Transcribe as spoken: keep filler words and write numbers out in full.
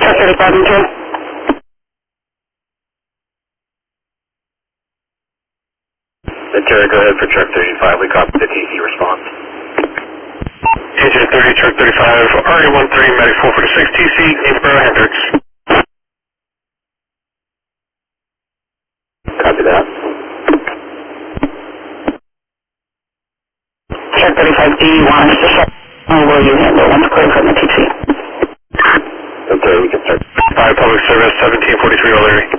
Truck thirty-five, Mutual. Ventura, go ahead for Truck thirty-five. We copy the T C response. Agent thirty, Truck thirty-five, R A one thirty, Medic four forty-six, T C, Gainsborough, Hendricks. Copy that. Truck thirty-five, do you want us to start, or will you handle once clear from the T C? Okay, we can start. Five Public Service, seventeen forty-three O'Leary.